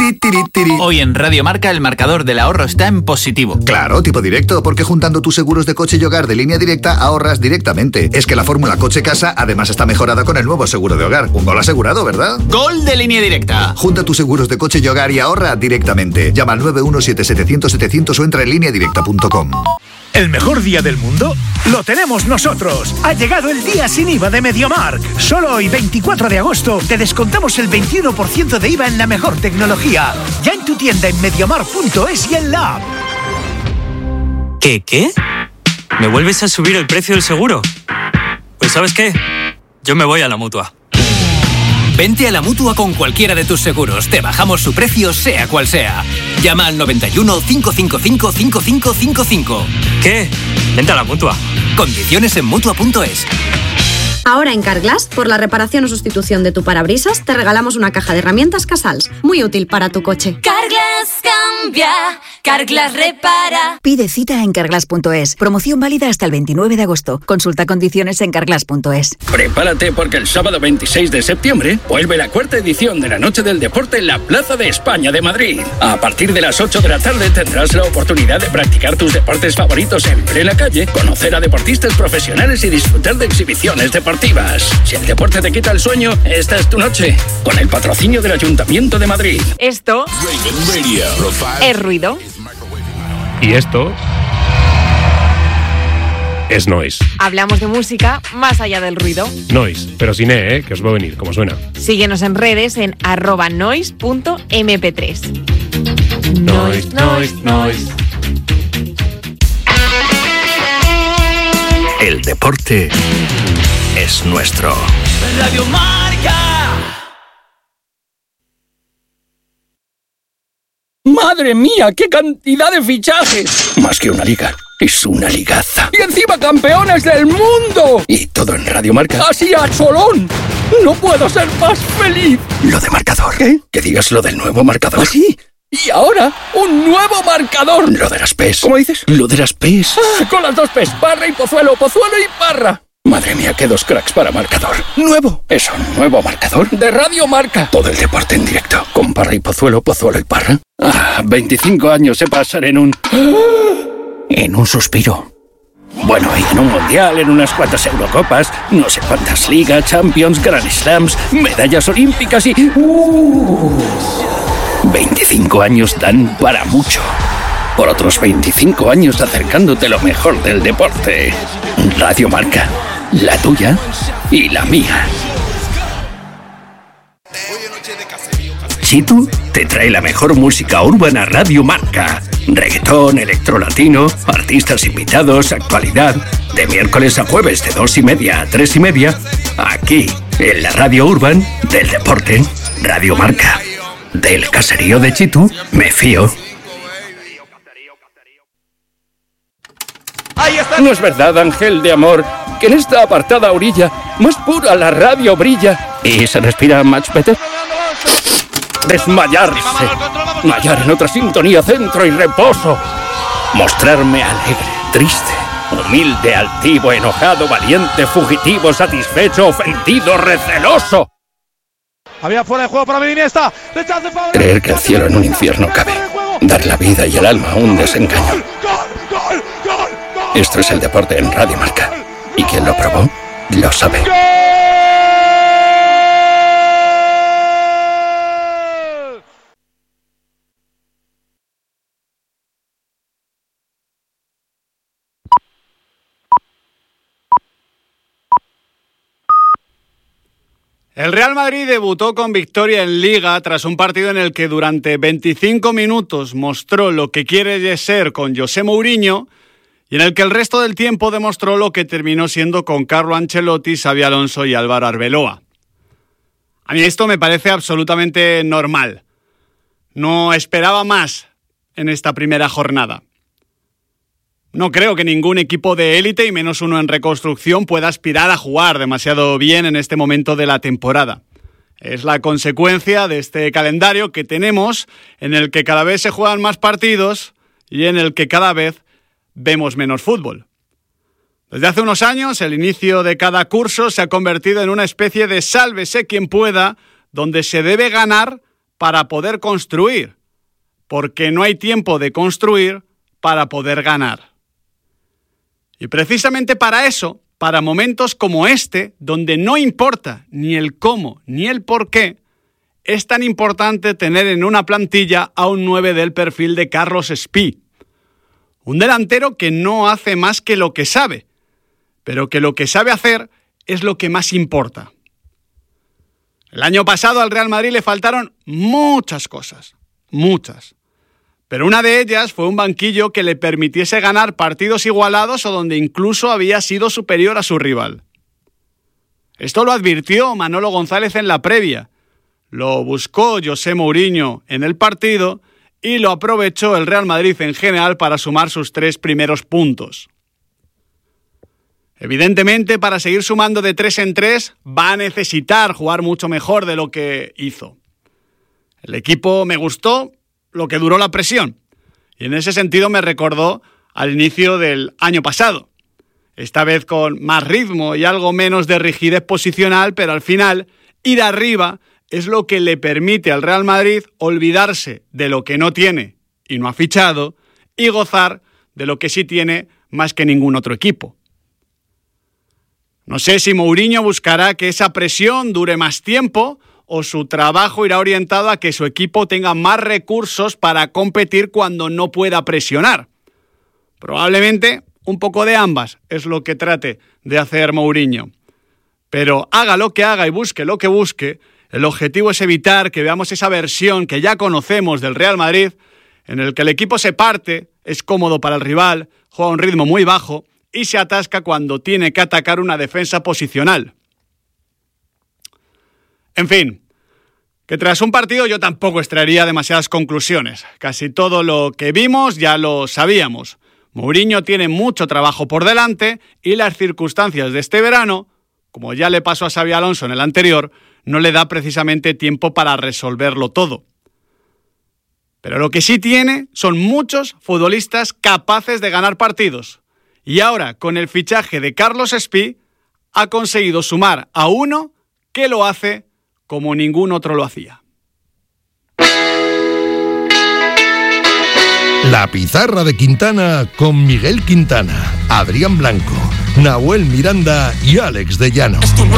Hoy en Radio Marca el marcador del ahorro está en positivo. Claro, tipo directo, porque juntando tus seguros de coche y hogar de Línea Directa ahorras directamente. Es que la fórmula coche-casa además está mejorada con el nuevo seguro de hogar. Un gol asegurado, ¿verdad? ¡Gol de Línea Directa! Junta tus seguros de coche y hogar y ahorra directamente. Llama al 917-700-700 o entra en lineadirecta.com. ¿El mejor día del mundo? ¡Lo tenemos nosotros! Ha llegado el día sin IVA de MediaMarkt. Solo hoy, 24 de agosto, te descontamos el 21% de IVA en la mejor tecnología. Ya en tu tienda en MediaMarkt.es y en la app. ¿Qué? ¿Me vuelves a subir el precio del seguro? Pues ¿sabes qué? Yo me voy a la Mutua. Vente a la Mutua con cualquiera de tus seguros. Te bajamos su precio, sea cual sea. Llama al 91 555 5555. ¿Qué? Vente a la Mutua. Condiciones en Mutua.es. Ahora en Carglass, por la reparación o sustitución de tu parabrisas, te regalamos una caja de herramientas Casals, muy útil para tu coche. Carglass cambia, Carglass repara. Pide cita en Carglass.es. Promoción válida hasta el 29 de agosto. Consulta condiciones en Carglass.es. Prepárate porque el sábado 26 de septiembre vuelve la cuarta edición de la Noche del Deporte en la Plaza de España de Madrid. A partir de las 8 de la tarde tendrás la oportunidad de practicar tus deportes favoritos en plena calle, conocer a deportistas profesionales y disfrutar de exhibiciones deportivas. Si el deporte te quita el sueño, esta es tu noche. Con el patrocinio del Ayuntamiento de Madrid. Esto es ruido. Y esto es noise. Hablamos de música más allá del ruido. Noise, pero sin que os va a venir, como suena. Síguenos en redes en @noise.mp3. Noise. El deporte es nuestro. Radio Marca. ¡Madre mía, qué cantidad de fichajes! Más que una liga, es una ligaza. ¡Y encima campeones del mundo! Y todo en Radio Marca. ¡Así a cholón! ¡No puedo ser más feliz! Lo de marcador. ¿Qué? Que digas lo del nuevo marcador. ¿Ah, sí? Y ahora, un nuevo marcador. Lo de las P's. ¿Cómo dices? Lo de las P's. Con las dos P's, Parra y Pozuelo, Pozuelo y Parra. Madre mía, qué dos cracks para marcador. Nuevo. ¿Es un nuevo marcador? De Radio Marca. Todo el deporte en directo. Con Parra y Pozuelo, Pozuelo y Parra. 25 años se pasan en un suspiro. Bueno, y en un mundial, en unas cuantas Eurocopas, no sé cuántas ligas, Champions, Grand Slams, medallas olímpicas y... 25 años dan para mucho. Por otros 25 años acercándote lo mejor del deporte. Radio Marca, la tuya y la mía. Chitu te trae la mejor música urbana Radio Marca. Reggaetón, electrolatino, artistas invitados, actualidad. De miércoles a jueves de 2:30 a 3:30. Aquí, en la radio urban del deporte. Radio Marca. Del caserío de Chitu, me fío. No es verdad, ángel de amor, que en esta apartada orilla, más pura la radio brilla y se respira much better. Desmayarse, mallar en otra sintonía, centro y reposo. Mostrarme alegre, triste, humilde, altivo, enojado, valiente, fugitivo, satisfecho, ofendido, receloso. Había fuera de juego para Iniesta. Creer que el cielo en un infierno cabe. Dar la vida y el alma a un desengaño. Esto es el deporte en Radio Marca. Y quien lo probó, lo sabe. El Real Madrid debutó con victoria en Liga tras un partido en el que durante 25 minutos mostró lo que quiere ser con José Mourinho y en el que el resto del tiempo demostró lo que terminó siendo con Carlo Ancelotti, Xabi Alonso y Álvaro Arbeloa. A mí esto me parece absolutamente normal. No esperaba más en esta primera jornada. No creo que ningún equipo de élite, y menos uno en reconstrucción, pueda aspirar a jugar demasiado bien en este momento de la temporada. Es la consecuencia de este calendario que tenemos, en el que cada vez se juegan más partidos y en el que cada vez vemos menos fútbol. Desde hace unos años, el inicio de cada curso se ha convertido en una especie de sálvese quien pueda, donde se debe ganar para poder construir, porque no hay tiempo de construir para poder ganar. Y precisamente para eso, para momentos como este, donde no importa ni el cómo ni el por qué, es tan importante tener en una plantilla a un 9 del perfil de Carlos Espí. Un delantero que no hace más que lo que sabe, pero que lo que sabe hacer es lo que más importa. El año pasado al Real Madrid le faltaron muchas cosas, muchas. Pero una de ellas fue un banquillo que le permitiese ganar partidos igualados o donde incluso había sido superior a su rival. Esto lo advirtió Manolo González en la previa, lo buscó José Mourinho en el partido y lo aprovechó el Real Madrid en general para sumar sus 3 primeros puntos. Evidentemente, para seguir sumando de 3 en 3, va a necesitar jugar mucho mejor de lo que hizo. El equipo me gustó lo que duró la presión, y en ese sentido me recordó al inicio del año pasado. Esta vez con más ritmo y algo menos de rigidez posicional, pero al final, ir arriba es lo que le permite al Real Madrid olvidarse de lo que no tiene y no ha fichado, y gozar de lo que sí tiene más que ningún otro equipo. No sé si Mourinho buscará que esa presión dure más tiempo o su trabajo irá orientado a que su equipo tenga más recursos para competir cuando no pueda presionar. Probablemente un poco de ambas es lo que trate de hacer Mourinho. Pero haga lo que haga y busque lo que busque, el objetivo es evitar que veamos esa versión que ya conocemos del Real Madrid, en el que el equipo se parte, es cómodo para el rival, juega a un ritmo muy bajo y se atasca cuando tiene que atacar una defensa posicional. En fin, que tras un partido yo tampoco extraería demasiadas conclusiones. Casi todo lo que vimos ya lo sabíamos. Mourinho tiene mucho trabajo por delante y las circunstancias de este verano, como ya le pasó a Xabi Alonso en el anterior, no le da precisamente tiempo para resolverlo todo. Pero lo que sí tiene son muchos futbolistas capaces de ganar partidos. Y ahora, con el fichaje de Carlos Espí, ha conseguido sumar a uno que lo hace como ningún otro lo hacía. La pizarra de Quintana con Miguel Quintana, Adrián Blanco, Nahuel Miranda y Alex de Llano.